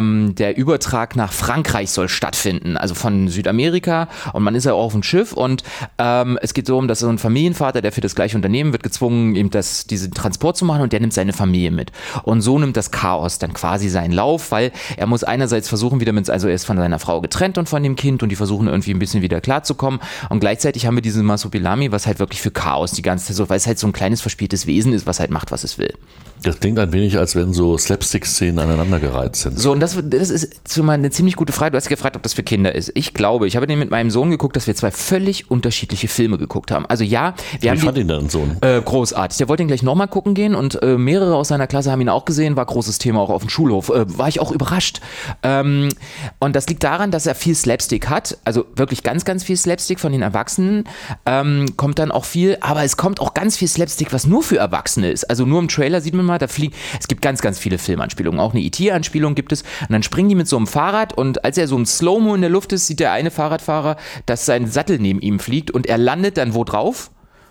der Übertrag nach Frankreich soll stattfinden, also von Südamerika, und man ist ja auch auf dem Schiff und es geht so um, dass so ein Familienvater, der für das gleiche Unternehmen wird gezwungen, eben diesen Transport zu machen, und der nimmt seine Familie mit. Und so nimmt das Chaos dann quasi seinen Lauf, weil er muss einerseits versuchen, also er ist von seiner Frau getrennt und von dem Kind, und die versuchen irgendwie ein bisschen wieder klarzukommen, und gleichzeitig haben wir diesen Masopilami, was halt wirklich für Chaos die ganze Zeit so, weil es halt so ein kleines verspieltes Wesen ist, was halt macht, was es will. Das klingt ein wenig, als wenn so Slapstick-Szenen aneinandergereiht sind. So, und das ist schon mal eine ziemlich gute Frage. Du hast gefragt, ob das für Kinder ist. Ich glaube, ich habe den mit meinem Sohn geguckt, dass wir 2 völlig unterschiedliche Filme geguckt haben. Also ja, Wie fand ihn dein Sohn? Großartig. Der wollte ihn gleich nochmal gucken gehen, und mehrere aus seiner Klasse haben ihn auch gesehen. War großes Thema auch auf dem Schulhof. War ich auch überrascht. Und das liegt daran, dass er viel Slapstick hat. Also wirklich ganz, ganz viel Slapstick von den Erwachsenen. Kommt dann auch viel, aber es kommt auch ganz viel Slapstick, was nur für Erwachsene ist. Also nur im Trailer sieht man mal, es gibt ganz, ganz viele Filmanspielungen. Auch eine E.T.-Anspielung gibt es. Und dann springen die mit so einem Fahrrad, und als er so im Slow-Mo in der Luft ist, sieht der eine Fahrradfahrer, dass sein Sattel neben ihm fliegt, und er landet dann wo drauf?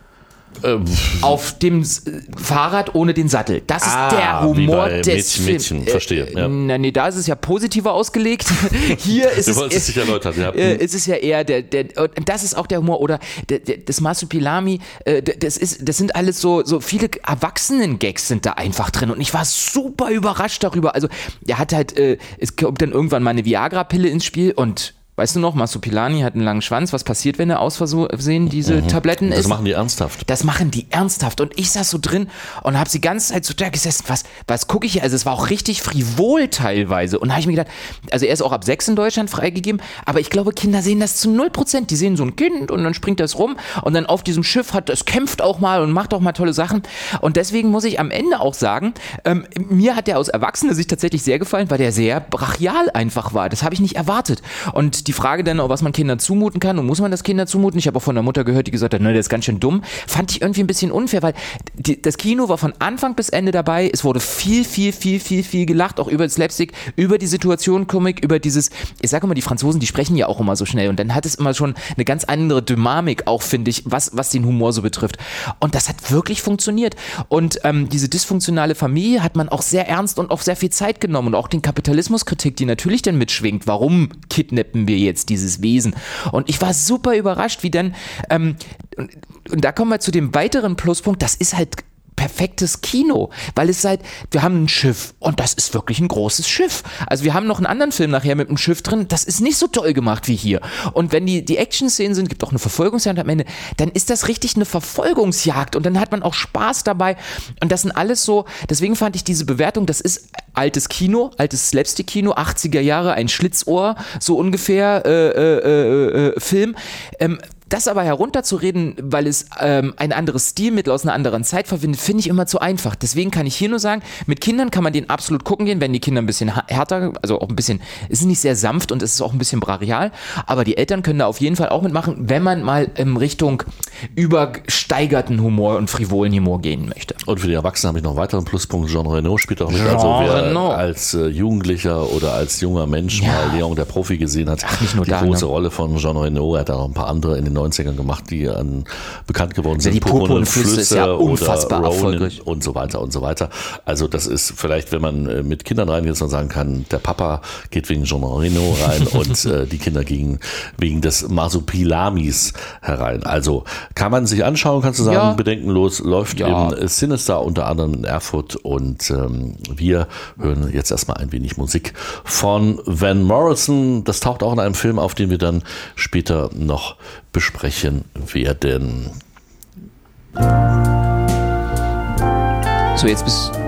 Auf dem Fahrrad ohne den Sattel. Das ist der Humor des Films. Mädchen, verstehe. Ja. Nee, da ist es ja positiver ausgelegt. Hier ist du wolltest es sich erläutern, ja. Es ist ja eher und das ist auch der Humor, oder das Masopilami, das sind alles so viele Erwachsenen-Gags sind da einfach drin, und ich war super überrascht darüber. Also er hat halt, es kommt dann irgendwann mal eine Viagra-Pille ins Spiel, und weißt du noch, Masopilami hat einen langen Schwanz. Was passiert, wenn er aus Versehen diese Tabletten isst? Das machen die ernsthaft. Das machen die ernsthaft. Und ich saß so drin und habe die ganze Zeit so da gesessen. Was gucke ich hier? Also es war auch richtig frivol teilweise. Und da habe ich mir gedacht, also er ist auch ab 6 in Deutschland freigegeben, aber ich glaube, Kinder sehen das zu 0%. Die sehen so ein Kind, und dann springt das rum, und dann auf diesem Schiff das kämpft auch mal und macht auch mal tolle Sachen. Und deswegen muss ich am Ende auch sagen, mir hat der aus erwachsener Sicht tatsächlich sehr gefallen, weil der sehr brachial einfach war. Das habe ich nicht erwartet. Und die Frage dann, was man Kindern zumuten kann, und muss man das Kindern zumuten? Ich habe auch von der Mutter gehört, die gesagt hat, ne, der ist ganz schön dumm. Fand ich irgendwie ein bisschen unfair, weil das Kino war von Anfang bis Ende dabei. Es wurde viel gelacht, auch über das Slapstick, über die Situation Komik, über dieses, ich sage immer, die Franzosen, die sprechen ja auch immer so schnell, und dann hat es immer schon eine ganz andere Dynamik auch, finde ich, was den Humor so betrifft. Und das hat wirklich funktioniert. Und diese dysfunktionale Familie hat man auch sehr ernst und auch sehr viel Zeit genommen, und auch den Kapitalismuskritik, die natürlich dann mitschwingt. Warum kidnappen wir jetzt dieses Wesen? Und ich war super überrascht, wie dann, und da kommen wir zu dem weiteren Pluspunkt, das ist halt perfektes Kino, weil es halt, wir haben ein Schiff, und das ist wirklich ein großes Schiff. Also wir haben noch einen anderen Film nachher mit einem Schiff drin, das ist nicht so toll gemacht wie hier. Und wenn die Action-Szenen sind, gibt auch eine Verfolgungsjagd am Ende, dann ist das richtig eine Verfolgungsjagd, und dann hat man auch Spaß dabei, und das sind alles so, deswegen fand ich diese Bewertung, das ist altes Kino, altes Slapstick-Kino, 80er Jahre, ein Schlitzohr, so ungefähr Film. Das aber herunterzureden, weil es ein anderes Stilmittel aus einer anderen Zeit verwendet, finde ich immer zu einfach. Deswegen kann ich hier nur sagen, mit Kindern kann man den absolut gucken gehen, wenn die Kinder ein bisschen härter, also auch ein bisschen, es ist nicht sehr sanft, und es ist auch ein bisschen brachial, aber die Eltern können da auf jeden Fall auch mitmachen, wenn man mal in Richtung übersteigerten Humor und frivolen Humor gehen möchte. Und für die Erwachsenen habe ich noch einen weiteren Pluspunkt. Jean Reno spielt auch mit. Also wer als Jugendlicher oder als junger Mensch mal Leon der Profi gesehen hat, nicht nur die große Rolle von Jean Reno, er hat auch ein paar andere in den 90ern gemacht, die bekannt geworden sind. Die Purpurn und Flüsse ist ja unfassbar erfolgreich. Und so weiter und so weiter. Also das ist vielleicht, wenn man mit Kindern reingeht, dass man sagen kann, der Papa geht wegen Jean Reno rein und die Kinder gehen wegen des Masopilamis herein. Also kann man sich anschauen, kannst du sagen, bedenkenlos, läuft im Sinister unter anderem in Erfurt, und wir hören jetzt erstmal ein wenig Musik von Van Morrison. Das taucht auch in einem Film auf, den wir dann später noch besprechen werden. So, jetzt bist